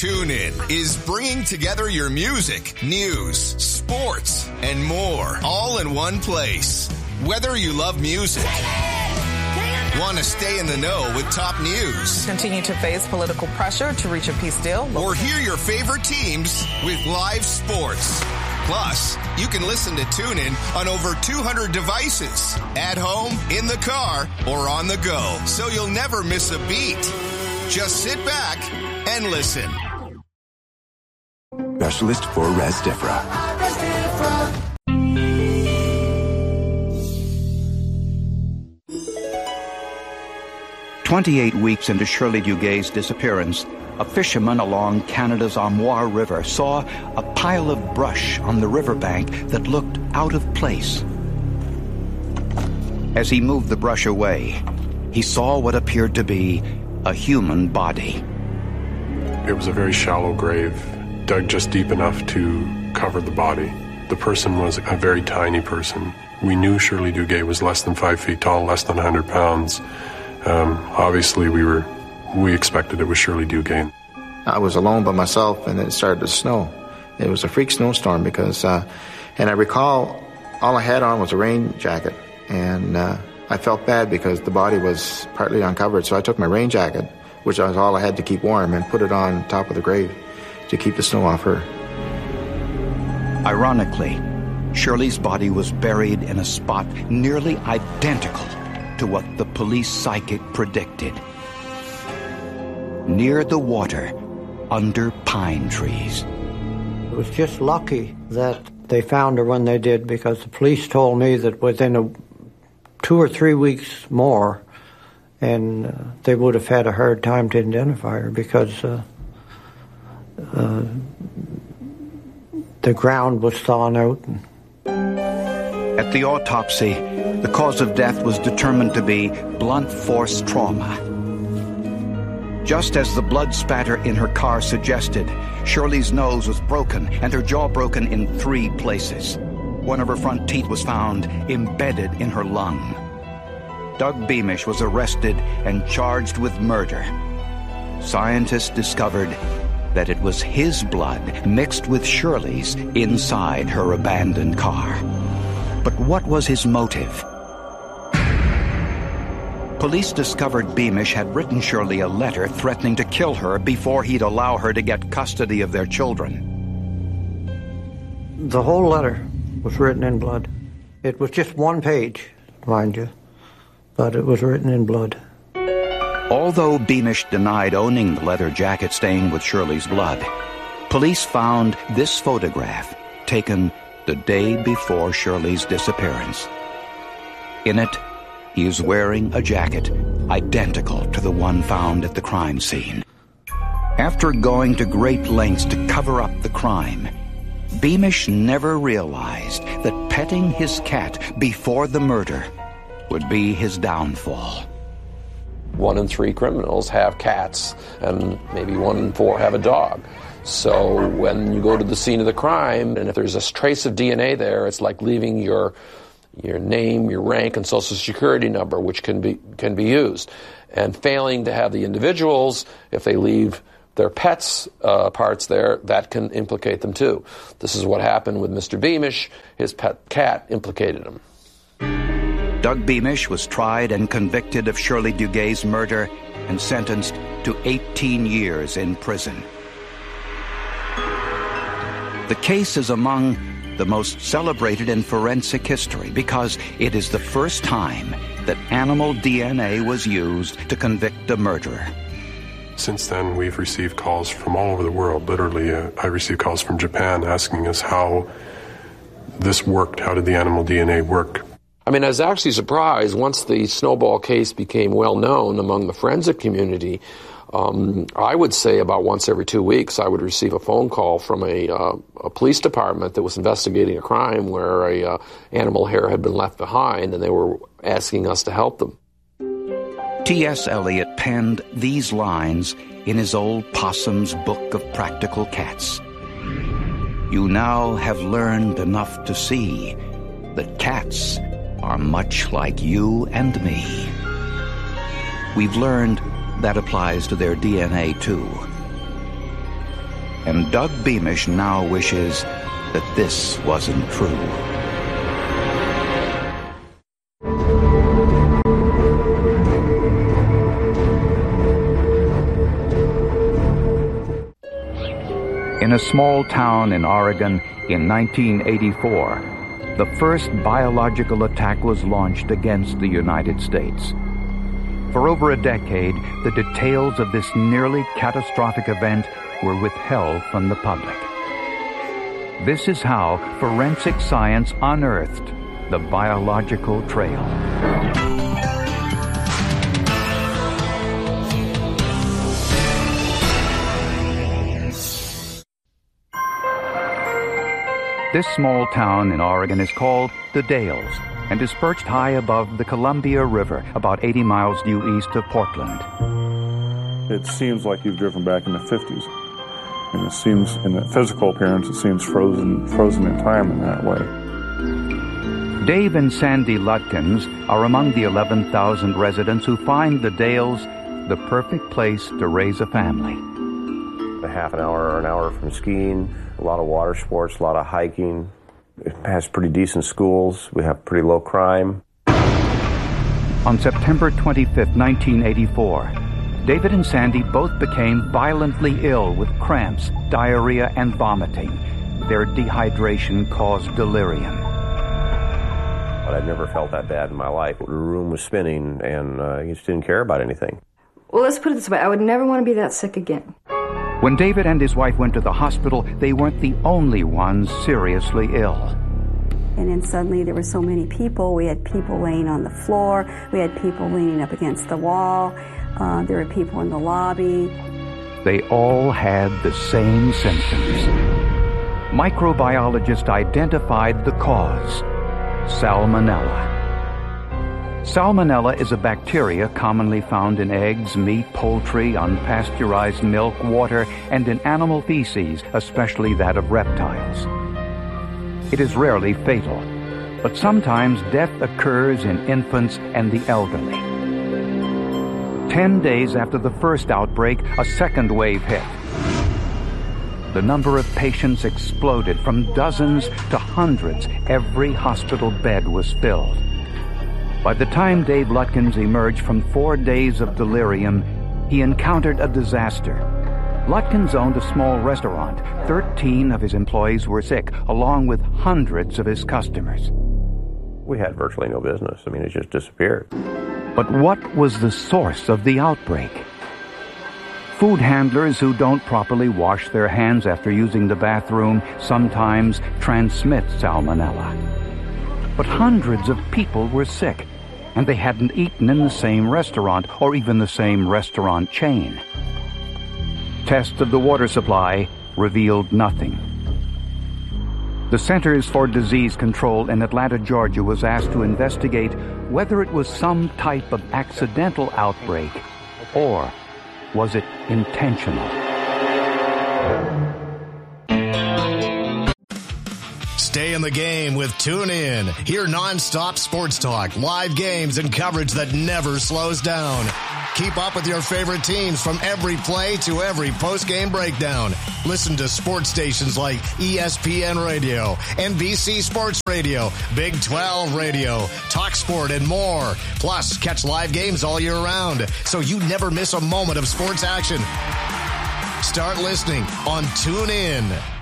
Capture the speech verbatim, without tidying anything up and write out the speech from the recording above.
TuneIn is bringing together your music, news, sports, and more all in one place. Whether you love music, want to stay in the know with top news, continue to face political pressure to reach a peace deal, or hear your favorite teams with live sports. Plus, you can listen to TuneIn on over two hundred devices, at home, in the car, or on the go, so you'll never miss a beat. Just sit back and listen. Specialist for Restifra. Twenty-eight weeks into Shirley Duguay's disappearance, a fisherman along Canada's Armoire River saw a pile of brush on the riverbank that looked out of place. As he moved the brush away, he saw what appeared to be a human body. It was a very shallow grave, dug just deep enough to cover the body. The person was a very tiny person. We knew Shirley Duguay was less than five feet tall, less than one hundred pounds. Um, obviously, we were we expected it was Shirley Duguay. I was alone by myself, and it started to snow. It was a freak snowstorm because, uh, and I recall all I had on was a rain jacket, and uh, I felt bad because the body was partly uncovered, so I took my rain jacket, which was all I had to keep warm, and put it on top of the grave to keep the snow off her. Ironically, Shirley's body was buried in a spot nearly identical to what the police psychic predicted. Near the water, under pine trees. It was just lucky that they found her when they did, because the police told me that within a, two or three weeks more, and uh, they would have had a hard time to identify her because uh, uh, the ground was thawing out. At the autopsy, the cause of death was determined to be blunt force trauma. Just as the blood spatter in her car suggested, Shirley's nose was broken and her jaw broken in three places. One of her front teeth was found embedded in her lung. Doug Beamish was arrested and charged with murder. Scientists discovered that it was his blood mixed with Shirley's inside her abandoned car. But what was his motive? Police discovered Beamish had written Shirley a letter threatening to kill her before he'd allow her to get custody of their children. The whole letter was written in blood. It was just one page, mind you, but it was written in blood. Although Beamish denied owning the leather jacket stained with Shirley's blood, police found this photograph taken the day before Shirley's disappearance. In it, he is wearing a jacket identical to the one found at the crime scene. After going to great lengths to cover up the crime, Beamish never realized that petting his cat before the murder would be his downfall. One in three criminals have cats, and maybe one in four have a dog. So when you go to the scene of the crime, and if there's a trace of D N A there, it's like leaving your your name, your rank, and social security number, which can be can be used. And failing to have the individuals, if they leave their pets' uh, parts there, that can implicate them too. This is what happened with Mister Beamish. His pet cat implicated him. Doug Beamish was tried and convicted of Shirley Duguay's murder and sentenced to eighteen years in prison. The case is among the most celebrated in forensic history because it is the first time that animal D N A was used to convict a murderer. Since then, we've received calls from all over the world. Literally, uh, I received calls from Japan asking us how this worked. How did the animal D N A work? I mean, I was actually surprised once the Snowball case became well known among the forensic community. Um, I would say about once every two weeks I would receive a phone call from a, uh, a police department that was investigating a crime where a uh, animal hair had been left behind, and they were asking us to help them. T S. Eliot penned these lines in his old Possum's Book of Practical Cats. You now have learned enough to see that cats are much like you and me. We've learned that applies to their D N A too. and Doug Beamish now wishes that this wasn't true. In a small town in Oregon in nineteen eighty-four, the first biological attack was launched against the United States. For over a decade, the details of this nearly catastrophic event were withheld from the public. This is how forensic science unearthed the biological trail. This small town in Oregon is called The Dalles and is perched high above the Columbia River, about eighty miles due east of Portland. It seems like you've driven back in the fifties. And it seems, in the physical appearance, it seems frozen, frozen in time in that way. Dave and Sandy Lutkins are among the eleven thousand residents who find The Dalles the perfect place to raise a family. A half an hour or an hour from skiing, a lot of water sports, a lot of hiking. It has pretty decent schools. We have pretty low crime. On September twenty-fifth, nineteen eighty-four, David and Sandy both became violently ill with cramps, diarrhea, and vomiting. Their dehydration caused delirium. But I'd never felt that bad in my life. The room was spinning, and uh, you just didn't care about anything. Well, let's put it this way. I would never want to be that sick again. When David and his wife went to the hospital, they weren't the only ones seriously ill. And then suddenly there were so many people. We had people laying on the floor. We had people leaning up against the wall. Uh, there were people in the lobby. They all had the same symptoms. Microbiologists identified the cause: Salmonella. Salmonella is a bacteria commonly found in eggs, meat, poultry, unpasteurized milk, water, and in animal feces, especially that of reptiles. It is rarely fatal, but sometimes death occurs in infants and the elderly. Ten days after the first outbreak, a second wave hit. The number of patients exploded from dozens to hundreds. Every hospital bed was filled. By the time Dave Lutkins emerged from four days of delirium, he encountered a disaster. Lutkins owned a small restaurant. Thirteen of his employees were sick, along with hundreds of his customers. We had virtually no business. I mean, it just disappeared. But what was the source of the outbreak? Food handlers who don't properly wash their hands after using the bathroom sometimes transmit salmonella. But hundreds of people were sick, and they hadn't eaten in the same restaurant or even the same restaurant chain. Tests of the water supply revealed nothing. The Centers for Disease Control in Atlanta, Georgia was asked to investigate whether it was some type of accidental outbreak or was it intentional. Stay in the game with TuneIn. Hear nonstop sports talk, live games, and coverage that never slows down. Keep up with your favorite teams from every play to every post-game breakdown. Listen to sports stations like E S P N Radio, N B C Sports Radio, Big twelve Radio, TalkSport, and more. Plus, catch live games all year round, so you never miss a moment of sports action. Start listening on TuneIn.